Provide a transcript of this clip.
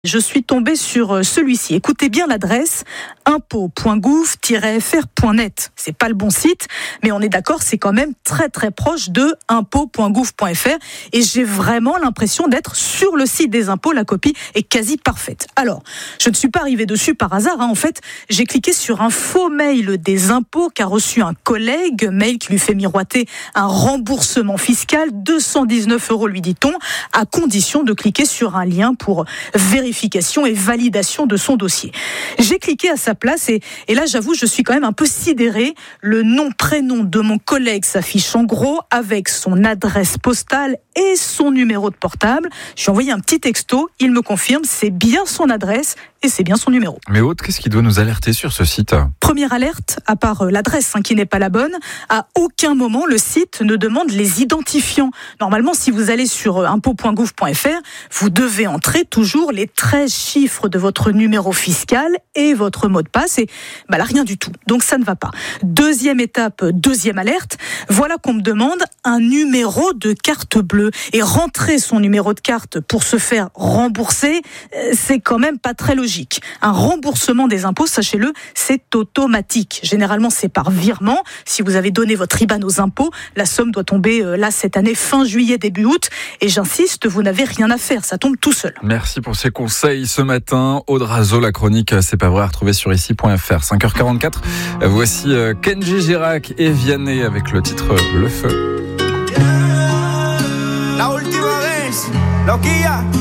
Je suis tombée sur celui-ci. Écoutez bien l'adresse impôt.gouv-fr.net. C'est pas le bon site, mais on est d'accord, c'est quand même très très proche de impôt.gouv.fr et j'ai vraiment l'impression d'être sur le site des impôts. La copie est quasi parfaite. Alors, je ne suis pas arrivée dessus par hasard. En fait, j'ai cliqué sur un faux mail des impôts qu'a reçu un collègue, mail qui lui fait miroiter un remboursement fiscal, 219 €, lui dit-on, à condition de cliquer sur un lien pour vérification et validation de son dossier. J'ai cliqué à sa place et là, j'avoue, je suis quand même un peu sidérée. Le nom-prénom de mon collègue s'affiche en gros avec son adresse postale et son numéro de portable. Je lui ai envoyé un petit texto, il me confirme, c'est bien son adresse et c'est bien son numéro. Mais Aude, qu'est-ce qui doit nous alerter sur ce site ? Première alerte, à part l'adresse qui n'est pas la bonne, à aucun moment le site ne demande les identifiants. Normalement, si vous allez sur impôt.gouv.fr, vous devez entrer toujours les 13 chiffres de votre numéro fiscal et votre mot de passe et là, rien du tout. Donc ça ne va pas. Deuxième étape, deuxième alerte, voilà qu'on me demande un numéro de carte bleue. Et rentrer son numéro de carte pour se faire rembourser, c'est quand même pas très logique. Un remboursement des impôts, sachez-le, c'est automatique. Généralement, c'est par virement. Si vous avez donné votre IBAN aux impôts, la somme doit tomber là cette année, fin juillet, début août. Et j'insiste, vous n'avez rien à faire, ça tombe tout seul. Merci pour ces conseils ce matin. Aude Razo, la chronique C'est pas vrai, à retrouver sur ici.fr. 5h44, voici Kenji Girac et Vianney avec le titre Le Feu. La última vez, loquilla.